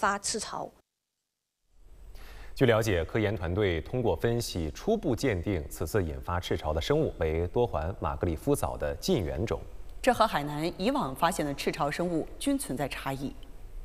发赤潮。 据了解，科研团队通过分析初步鉴定，此次引发赤潮的生物为多环马格里夫藻的近缘种。 这和海南以往发现的赤潮生物均存在差异。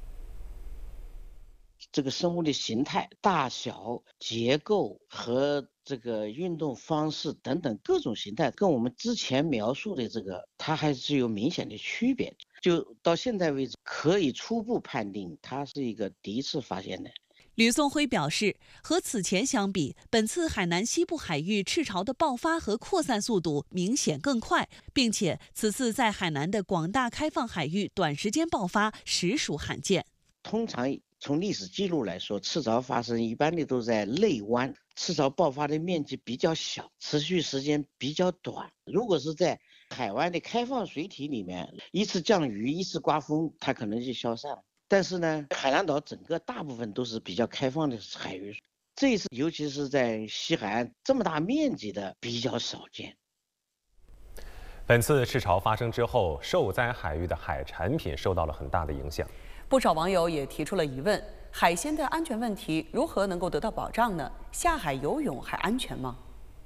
这个生物的形态、大小、结构和这个运动方式等等各种形态，跟我们之前描述的这个，它还是有明显的区别。就到现在为止，可以初步判定它是一个第一次发现的。 吕颂辉表示，和此前相比，本次海南西部海域赤潮的爆发和扩散速度明显更快，并且此次在海南的广大开放海域短时间爆发实属罕见。 通常从历史记录来说，赤潮发生一般的都在内湾，赤潮爆发的面积比较小，持续时间比较短。如果是在海湾的开放水体里面，一次降雨，一次刮风，它可能就消散了。但是呢，海南岛整个大部分都是比较开放的海域，这一次尤其是在西海岸这么大面积的比较少见。 本次赤潮发生之后，受灾海域的海产品受到了很大的影响。 不少网友也提出了疑问：海鲜的安全问题如何能够得到保障呢？下海游泳还安全吗？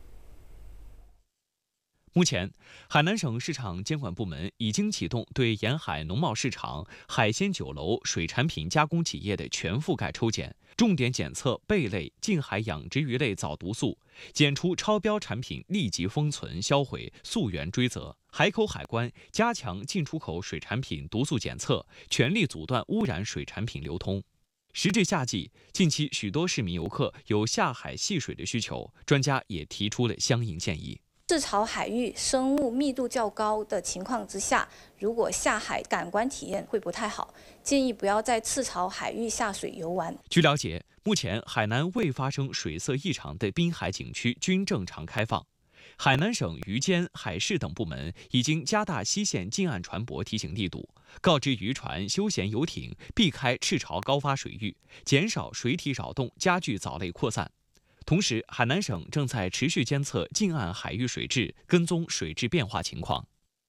目前，海南省市场监管部门已经启动对沿海农贸市场、海鲜酒楼、水产品加工企业的全覆盖抽检，重点检测贝类、近海养殖鱼类早毒素，检出超标产品立即封存销毁，溯源追责。海口海关加强进出口水产品毒素检测，全力阻断污染水产品流通。时至夏季，近期许多市民游客有下海戏水的需求，专家也提出了相应建议。 赤潮海域生物密度较高的情况之下，如果下海感官体验会不太好，建议不要在赤潮海域下水游玩。 据了解，目前海南未发生水色异常的滨海景区均正常开放。海南省渔监、海事等部门已经加大西线近岸船舶提醒力度，告知渔船、休闲游艇避开赤潮高发水域，减少水体扰动，加剧藻类扩散。同时，海南省正在持续监测近岸海域水质，跟踪水质变化情况。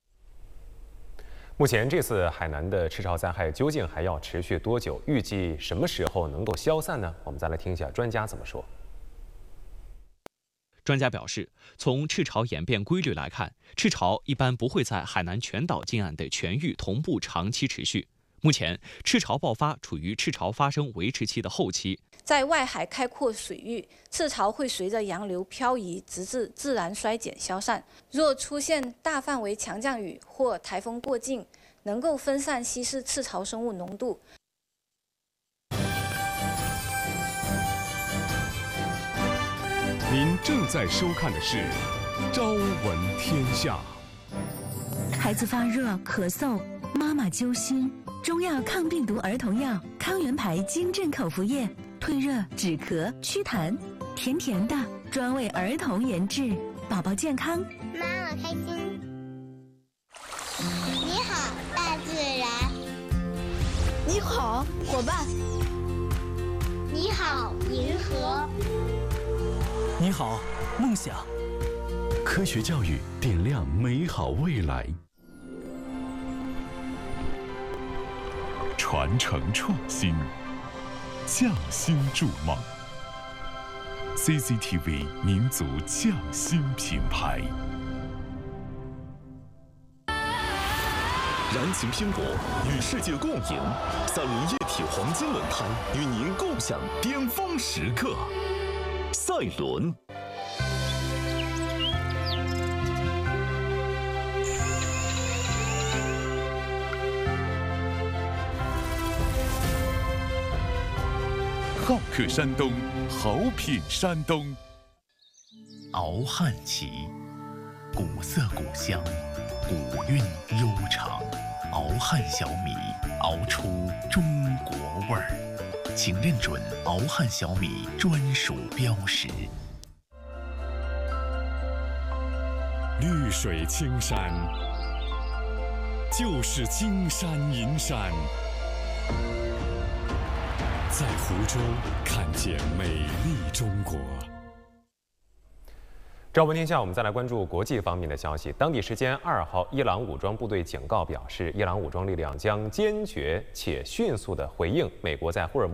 目前，这次海南的赤潮灾害究竟还要持续多久？预计什么时候能够消散呢？我们再来听一下专家怎么说。 专家表示，从赤潮演变规律来看，赤潮一般不会在海南全岛近岸的全域同步长期持续。目前，赤潮爆发处于赤潮发生维持期的后期。 在外海开阔水域，赤潮会随着洋流漂移，直至自然衰减消散。若出现大范围强降雨或台风过境，能够分散稀释赤潮生物浓度。 您正在收看的是《朝闻天下》。 孩子发热、咳嗽，妈妈揪心。中药抗病毒儿童药康源牌金镇口服液，退热、止咳、祛痰，甜甜的，专为儿童研制，宝宝健康， 妈妈开心。你好，大自然。 你好，伙伴。 你好，银河。 你好，梦想。 科学教育点亮美好未来，传承创新，匠心筑梦。CCTV 民族匠心品牌。 燃情拼搏，与世界共赢。三轮液体黄金轮胎与您共享巅峰时刻。赛轮。 好客山东，好品山东。 熬汉旗，古色古香，古韵悠长。熬汉小米，熬出中国味儿，请认准熬汉小米专属标识。 绿水青山，就是金山银山。在湖州看见美丽中国。 朝闻天下，我们再来关注国际方面的消息。当地时间2号，伊朗武装部队警告表示，伊朗武装力量将坚决且迅速地回应美国在霍尔